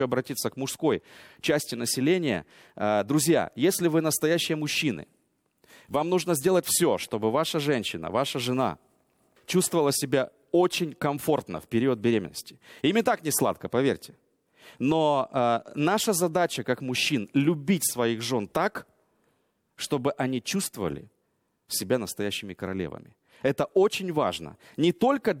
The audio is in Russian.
обратиться к мужской части населения. Друзья, если вы настоящие мужчины, вам нужно сделать все, чтобы ваша женщина, ваша жена чувствовала себя очень комфортно в период беременности. Им и так не сладко, поверьте. Но наша задача как мужчин любить своих жен так, чтобы они чувствовали себя настоящими королевами. Это очень важно. Не только